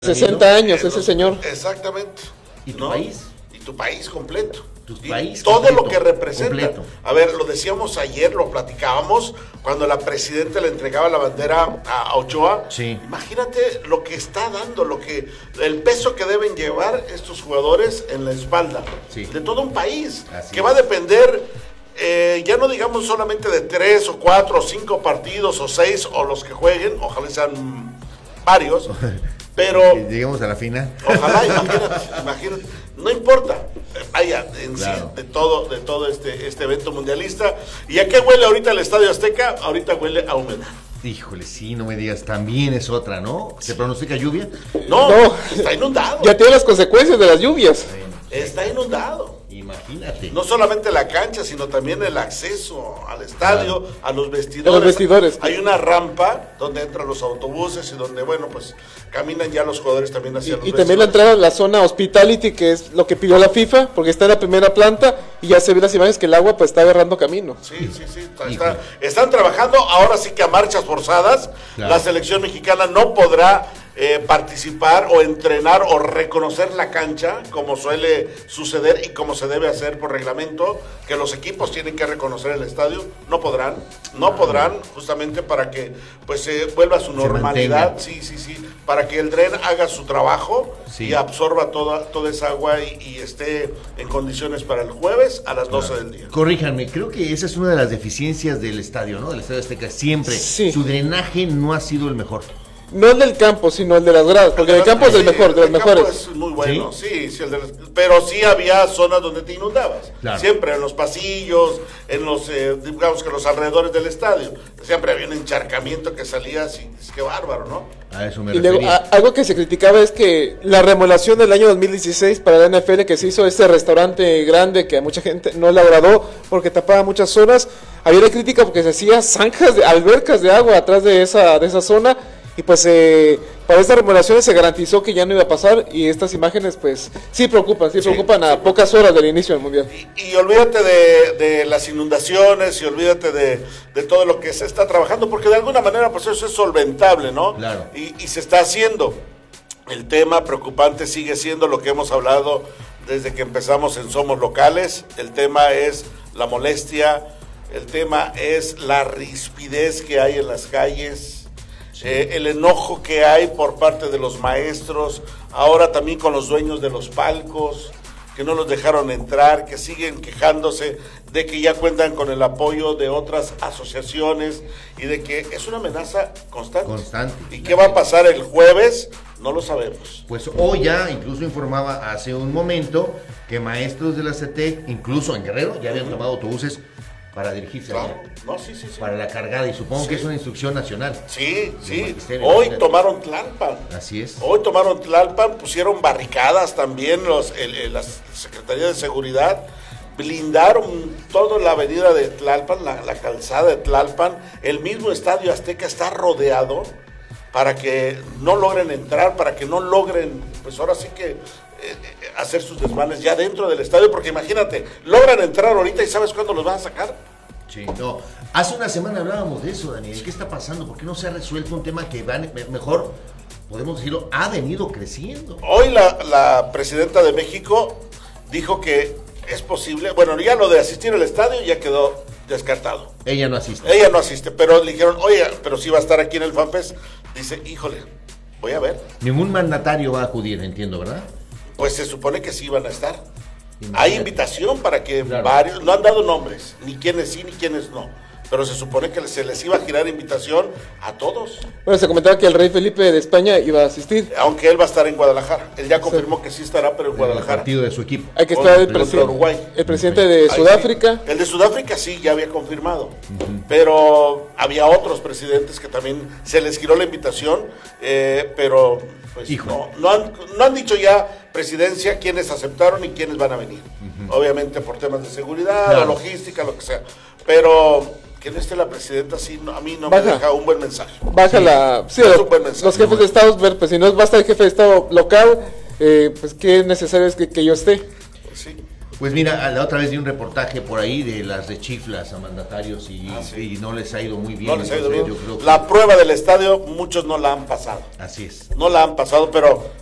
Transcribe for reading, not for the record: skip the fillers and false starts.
60 años ese señor. Exactamente. ¿Y tu ¿no? país? Y tu país completo. País todo completo, lo que representa. Completo. A ver, lo decíamos ayer, lo platicábamos, cuando la presidenta le entregaba la bandera a Ochoa. Sí. Imagínate lo que está dando, el peso que deben llevar estos jugadores en la espalda. Sí. De todo un país. Así que es. va a depender, ya no digamos solamente de 3 o 4 o 5 partidos o 6 o los que jueguen, ojalá sean varios. Pero Que lleguemos a la final. ojalá, imagínate, no importa, vaya, en Claro. sí, de todo este evento mundialista. ¿Y a qué huele ahorita el Estadio Azteca? Ahorita huele a humedad. Híjole, sí, no me digas, también es otra, ¿no? ¿Se pronostica lluvia? No, No. está inundado. Ya tiene las consecuencias de las lluvias. Está inundado. Imagínate. No solamente la cancha, sino también el acceso al estadio, a los vestidores. A los vestidores. Hay una rampa donde entran los autobuses y donde, bueno, pues caminan ya los jugadores también hacia los Y también la vestidores. entrada a la zona hospitality, que es lo que pidió la FIFA, porque está en la primera planta y ya se ven las imágenes que el agua pues está agarrando camino. Sí, Híjole. están trabajando, ahora sí que a marchas forzadas. Claro. La selección mexicana no podrá participar o entrenar o reconocer la cancha como suele suceder y como se debe hacer por reglamento, que los equipos tienen que reconocer el estadio. No podrán justamente para que pues vuelva a su normalidad. mantenga. Sí, para que el dren haga su trabajo. Sí. Y absorba toda esa agua y esté en condiciones para el jueves a las 12 del día. Corríjanme, creo que esa es una de las deficiencias del estadio, ¿no? Del Estadio Azteca, siempre. Sí. Su drenaje no ha sido el mejor. No el del campo, sino el de las gradas, porque el campo es el mejor, de los El campo mejores. es muy bueno, sí, pero sí había zonas donde te inundabas. Claro. Siempre en los pasillos, en los, digamos que los alrededores del estadio. Siempre había un encharcamiento que salía así, es que bárbaro, ¿no? A eso me Y luego, refería. algo que se criticaba es que la remodelación del año 2016 para la NFL, que se hizo ese restaurante grande que a mucha gente no le agradó porque tapaba muchas zonas, había una crítica porque se hacía zanjas, albercas de agua atrás de esa zona. Y pues para estas remodelaciones se garantizó que ya no iba a pasar y estas imágenes pues sí preocupan a pocas horas del inicio del Mundial. Y olvídate de las inundaciones y olvídate de todo lo que se está trabajando, porque de alguna manera pues eso es solventable, ¿no? Claro. Y se está haciendo. El tema preocupante sigue siendo lo que hemos hablado desde que empezamos en Somos Locales. El tema es la molestia, el tema es la rispidez que hay en las calles. El enojo que hay por parte de los maestros, ahora también con los dueños de los palcos, que no los dejaron entrar, que siguen quejándose de que ya cuentan con el apoyo de otras asociaciones y de que es una amenaza constante. ¿Y qué va a pasar el jueves? No lo sabemos. Pues hoy ya incluso informaba hace un momento que maestros de la CETEC, incluso en Guerrero, ya habían tomado autobuses para dirigirse Claro. allá, No, sí. para la cargada, y supongo que es una instrucción nacional. Sí. Magisterio, Hoy imagínate. tomaron Tlalpan. Así es. Hoy tomaron Tlalpan, pusieron barricadas también la Secretaría de Seguridad, blindaron toda la avenida de Tlalpan, la calzada de Tlalpan, el mismo Estadio Azteca está rodeado para que no logren entrar, para que no logren, pues ahora sí que hacer sus desmanes ya dentro del estadio, porque imagínate, logran entrar ahorita y ¿sabes cuándo los van a sacar? Sí, no. Hace una semana hablábamos de eso, Daniel. ¿Qué está pasando? ¿Por qué no se ha resuelto un tema que mejor, podemos decirlo, ha venido creciendo? Hoy la presidenta de México dijo que es posible, bueno, ya lo de asistir al estadio ya quedó descartado. Ella no asiste. Ella no asiste, pero le dijeron, oye, pero sí va a estar aquí en el FanFest. Dice, híjole, voy a ver. Ningún mandatario va a acudir, entiendo, ¿verdad? Pues se supone que sí van a estar. Imagínate. Hay invitación para que Claro. varios, no han dado nombres, ni quiénes sí ni quiénes no, pero se supone que se les iba a girar invitación a todos, Bueno, se comentaba que el rey Felipe de España iba a asistir. aunque él va a estar en Guadalajara. Él ya confirmó que sí estará, pero en El Guadalajara. partido de su equipo. Hay que esperar Contra Uruguay. el presidente de Ahí sí. Sudáfrica. El de Sudáfrica sí, ya había confirmado. Pero había otros presidentes que también se les giró la invitación, pero pues Híjole. no han dicho ya presidencia quiénes aceptaron y quiénes van a venir. Obviamente por temas de seguridad, Claro. o logística, lo que sea. Pero que no esté la presidenta, sí, a mí no me Baja. deja un buen mensaje. Baja la... Sí, Es un buen mensaje. los jefes de Estado, ver, pues si no basta el jefe de Estado local, pues qué necesario es que yo esté. Pues sí. Pues mira, la otra vez vi un reportaje por ahí de las rechiflas a mandatarios y no les ha ido muy bien. No les ha ido bien. Yo creo que La prueba del estadio, muchos no la han pasado. así es. No la han pasado, pero